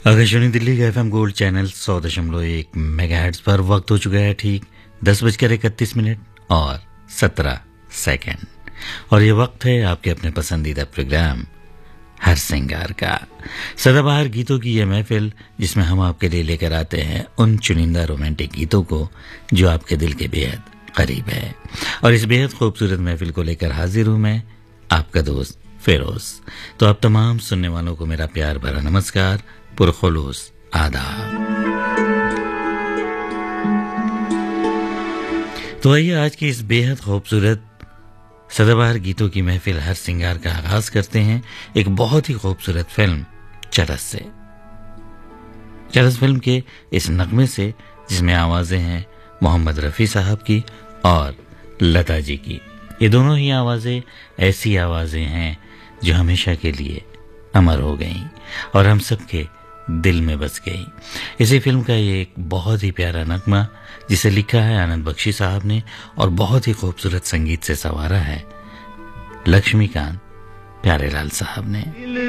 आकाशवाणी दिल्ली का FM gold channel 100.1 megahertz पर वक्त हो चुका है ठीक 10:31 और 17 सेकंड। और ये वक्त है आपके अपने पसंदीदा प्रोग्राम हर सिंगार का, सदाबहार गीतों की ये महफिल जिसमें हम आपके लिए लेकर आते हैं उन चुनिंदा रोमांटिक गीतों को जो आपके दिल के बेहद करीब है। और इस बेहद खूबसूरत महफिल को लेकर हाजिर हूं मैं, आपका दोस्त फिरोज। तो आप तमाम सुनने वालों को मेरा प्यार भरा नमस्कार, पुरखुलूस आदाब। तो आइए आज की इस बेहद खूबसूरत सदाबहार गीतों की महफिल हर सिंगार का आगाज करते हैं एक बहुत ही खूबसूरत फिल्म चरस से। चरस फिल्म के इस नगमे से जिसमें आवाजें हैं मोहम्मद रफी साहब की और लता जी की। ये दोनों ही आवाजें ऐसी आवाजें हैं जो हमेशा के लिए अमर हो गईं और हम सबके दिल में बस गई। इसी फिल्म का ये एक बहुत ही प्यारा नगमा जिसे लिखा है आनंद बख्शी साहब ने और बहुत ही खूबसूरत संगीत से संवारा है लक्ष्मीकांत प्यारेलाल साहब ने।